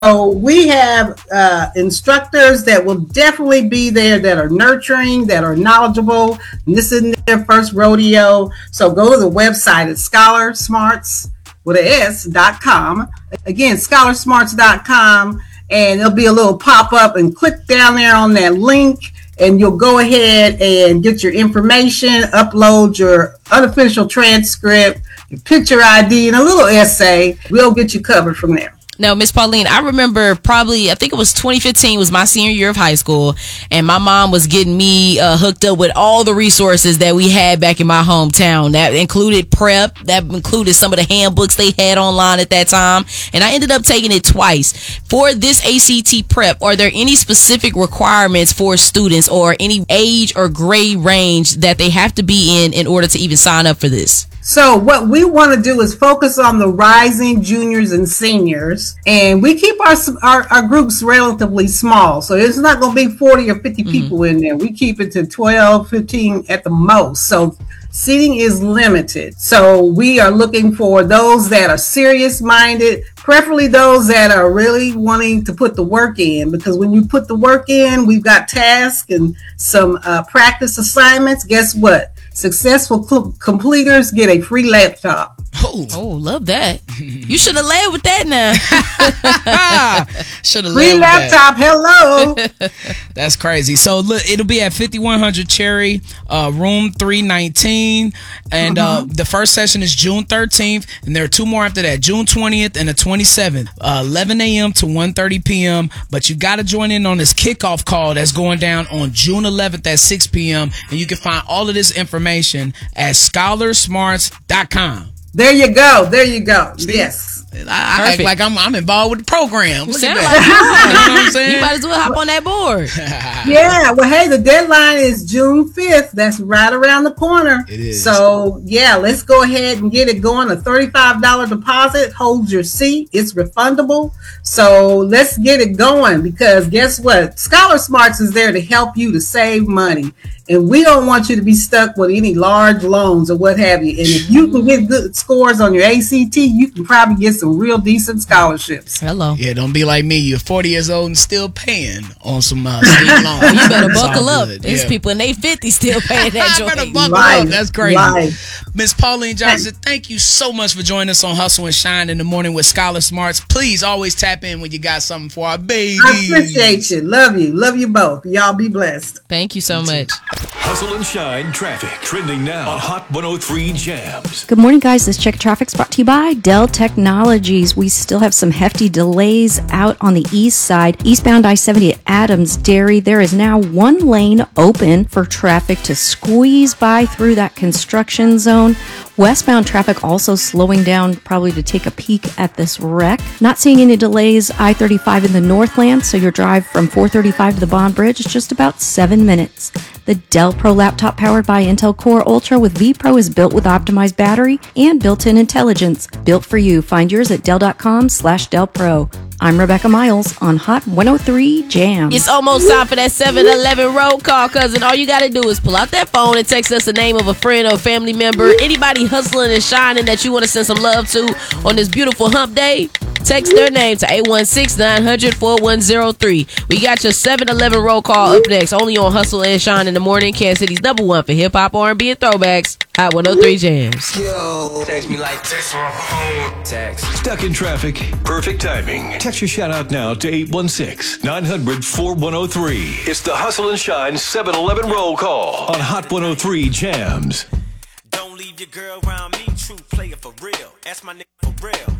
we have instructors that will definitely be there that are nurturing, that are knowledgeable. And this isn't their first rodeo. So go to the website at scholarsmarts.com. Again, scholarsmarts.com. And there'll be a little pop-up, and click down there on that link, and you'll go ahead and get your information, upload your unofficial transcript, your picture ID, and a little essay. We'll get you covered from there. No, Miss Pauline, I remember I think it was 2015 was my senior year of high school, and my mom was getting me hooked up with all the resources that we had back in my hometown. That included prep, that included some of the handbooks they had online at that time, and I ended up taking it twice. For this ACT prep, are there any specific requirements for students or any age or grade range that they have to be in order to even sign up for this? So what we want to do is focus on the rising juniors and seniors, and we keep our groups relatively small. So it's not going to be 40 or 50 people in there. We keep it to 12, 15 at the most. So seating is limited. So we are looking for those that are serious minded, preferably those that are really wanting to put the work in, because when you put the work in, we've got tasks and some practice assignments. Guess what? Successful completers get a free laptop. Oh, love that. You should have led with that now. Should have free laptop, hello. That's crazy. So look, it'll be at 5100 Cherry, room 319. And the first session is June 13th. And there are two more after that, June 20th and the 27th, 11 a.m. to 1:30 p.m. But you got to join in on this kickoff call that's going down on June 11th at 6 p.m. And you can find all of this information at scholarsmarts.com. There you go. There you go. Yes. I act like I'm involved with the program. Look at that. Like You know what I'm saying? You might as well hop on that board. Yeah. Well, hey, the deadline is June 5th. That's right around the corner. It is. So, yeah, let's go ahead and get it going. A $35 deposit holds your seat. It's refundable. So let's get it going, because guess what? Scholar Smarts is there to help you to save money. And we don't want you to be stuck with any large loans or what have you. And if you can get good scores on your ACT, you can probably get some real decent scholarships. Hello. Yeah, don't be like me. You're 40 years old and still paying on some student loans. You better buckle up. Good. There's people in their 50s still paying that I better joint. buckle up. That's crazy. Right. Miss Pauline Johnson, thank you so much for joining us on Hustle and Shine in the Morning with Scholar Smarts. Please always tap in when you got something for our baby. I appreciate you. Love you. Love you both. Y'all be blessed. Thank you so much. Hustle and Shine traffic trending now on Hot 103 Jams. Good morning, guys. This check of traffic's brought to you by Dell Technologies. We still have some hefty delays out on the east side. Eastbound I-70 at Adams Dairy. There is now one lane open for traffic to squeeze by through that construction zone. Westbound traffic also slowing down, probably to take a peek at this wreck. Not seeing any delays I-35 in the Northland, so your drive from 435 to the Bond Bridge is just about 7 minutes. The Dell Pro laptop powered by Intel Core Ultra with vPro is built with optimized battery and built-in intelligence. Built for you. Find yours at Dell.com/Dell Pro. I'm Rebecca Miles on Hot 103 Jams. It's almost time for that 7-Eleven roll call, cousin. All you got to do is pull out that phone and text us the name of a friend or family member. Anybody hustling and shining that you want to send some love to on this beautiful hump day. Text their name to 816-900-4103. We got your 7-Eleven roll call up next, only on Hustle and Shine in the Morning, Kansas City's #1 for hip-hop, R&B, and throwbacks. Hot 103 Jams. Yo, text me like text my phone. Text. Stuck in traffic? Perfect timing. Text your shout out now to 816-900-4103. It's the Hustle and Shine 7-Eleven roll call on Hot 103 Jams. Don't leave your girl around me, true player for real. That's my nigga for real.